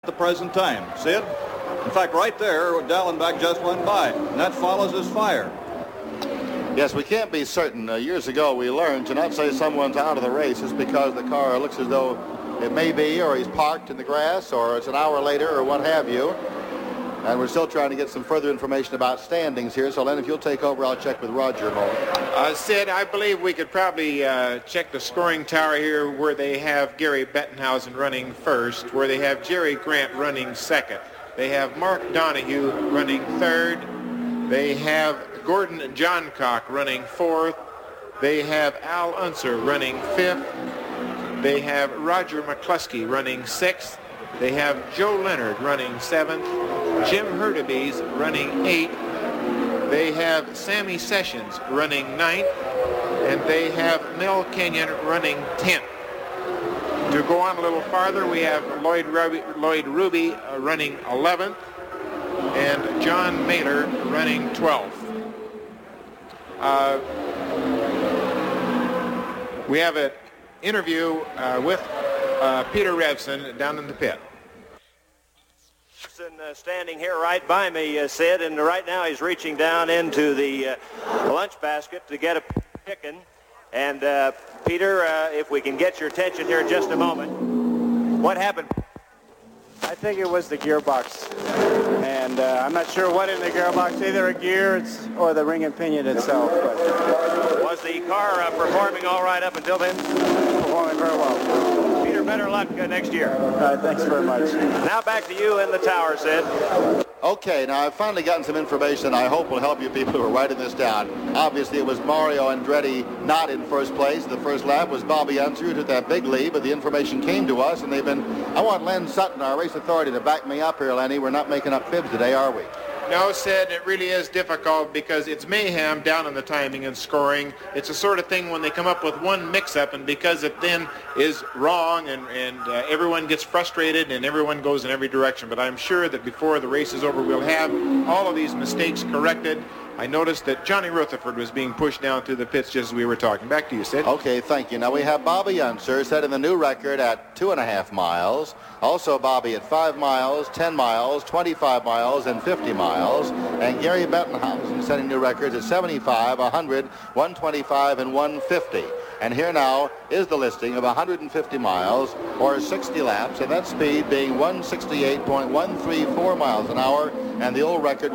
the present time. Sid? In fact, right there, Dallenbach just went by, and that follows his fire. Yes, we can't be certain. Years ago, we learned to not say someone's out of the race just because the car looks as though it may be, or he's parked in the grass, or it's an hour later, or what have you. And we're still trying to get some further information about standings here. So, Len, if you'll take over, I'll check with Roger a moment. Sid, I believe we could probably check the scoring tower here where they have Gary Bettenhausen running first, where they have Jerry Grant running second. They have Mark Donahue running third. They have Gordon Johncock running fourth. They have Al Unser running fifth. They have Roger McCluskey running sixth. They have Joe Leonard running seventh. Jim Hurtubise running eighth. They have Sammy Sessions running ninth. And they have Mel Kenyon running 10th. To go on a little farther, we have Lloyd Ruby running 11th. And John Mailer running 12th. We have an interview with Peter Revson down in the pit. Standing here right by me, Sid, and right now he's reaching down into the lunch basket to get a chicken. And Peter, if we can get your attention here in just a moment, what happened? I think it was the gearbox, and I'm not sure what in the gearbox, either a gear or the ring and pinion itself. But was the car performing all right up until then? Performing very well. Peter, better luck next year. Thanks very much. Now back to you in the tower, Sid. Okay, now I've finally gotten some information I hope will help you people who are writing this down. Obviously, it was Mario Andretti not in first place. The first lap was Bobby Unser who took that big lead, but the information came to us, and I want Len Sutton, our race authority, to back me up here, Lenny. We're not making up fibs today, are we? No, Sid, it really is difficult because it's mayhem down in the timing and scoring. It's the sort of thing when they come up with one mix-up, and because it then is wrong and everyone gets frustrated and everyone goes in every direction. But I'm sure that before the race is over, we'll have all of these mistakes corrected. I noticed that Johnny Rutherford was being pushed down through the pits just as we were talking. Back to you, Sid. Okay, thank you. Now we have Bobby Unser setting the new record at 2.5 miles. Also Bobby at 5 miles, 10 miles, 25 miles, and 50 miles. And Gary Bettenhausen setting new records at 75, 100, 125, and 150. And here now is the listing of 150 miles or 60 laps, and that speed being 168.134 miles an hour, and the old record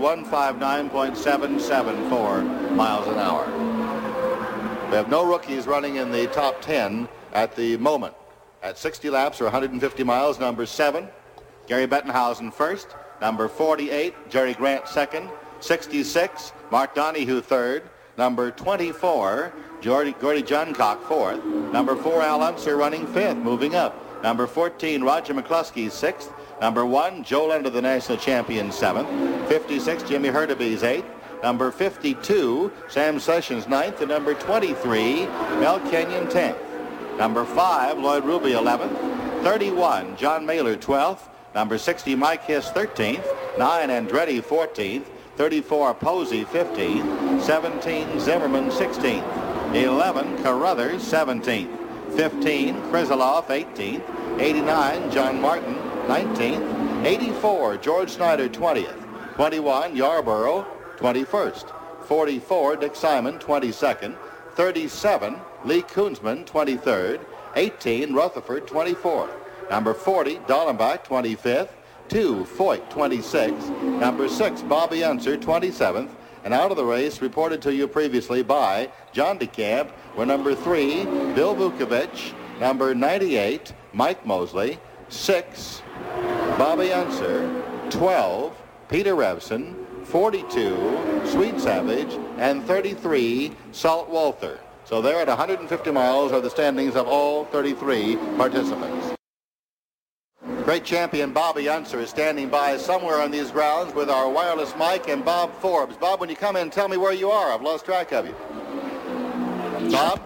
159.774 miles an hour. We have no rookies running in the top 10 at the moment. At 60 laps or 150 miles, number 7, Gary Bettenhausen first. Number 48, Jerry Grant second. 66, Mark Donahue third. Number 24, Gordy Johncock fourth. Number 4, Al Unser running fifth, moving up. Number 14, Roger McCluskey sixth. Number 1, Joe Leonard, the national champion, seventh. 56, Jimmy Hurtubise eighth. Number 52, Sam Sessions ninth. And number 23, Mel Kenyon 10th. Number 5, Lloyd Ruby 11th. 31, John Mailer 12th. Number 60, Mike Hiss 13th. 9, Andretti 14th. 34, Posey 15th. 17, Zimmerman 16th. 11, Carruthers 17th. 15, Krisilov 18th. 89, John Martin 19th. 84, George Snyder 20th. 21, Yarborough 21st. 44, Dick Simon 22nd. 37, Lee Koonsman 23rd. 18, Rutherford 24th. Number 40, Dallenbach 25th. 2, Foyt 26th. Number 6, Bobby Unser 27th. And out of the race, reported to you previously by John DeCamp, were number 3, Bill Vukovich. Number 98, Mike Mosley. 6, Bobby Unser. 12, Peter Revson. 42, Sweet Savage. And 33, Salt Walther. So there at 150 miles are the standings of all 33 participants. Great champion Bobby Unser is standing by somewhere on these grounds with our wireless mic and Bob Forbes. Bob, when you come in, tell me where you are. I've lost track of you. Bob?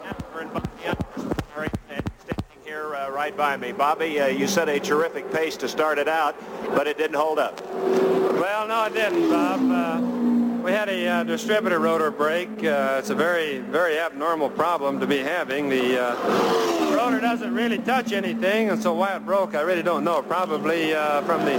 Standing here right by me. Bobby, you set a terrific pace to start it out, but it didn't hold up. well, no, it didn't, Bob. We had a distributor rotor break. It's a very, very abnormal problem to be having. The rotor doesn't really touch anything, and so why it broke, I really don't know. Probably from the